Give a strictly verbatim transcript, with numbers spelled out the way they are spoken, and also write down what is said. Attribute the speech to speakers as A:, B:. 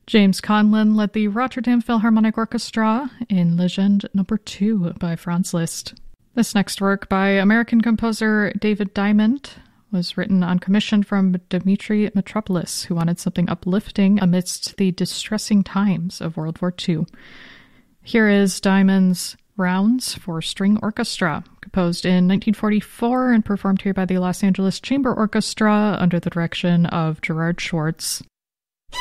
A: James Conlon led the Rotterdam Philharmonic Orchestra in Legend Number two by Franz Liszt. This next work by American composer David Diamond was written on commission from Dmitri Mitropoulos, who wanted something uplifting amidst the distressing times of World War Two. Here is Diamond's Rounds for String Orchestra, composed in nineteen forty-four and performed here by the Los Angeles Chamber Orchestra under the direction of Gerard Schwartz.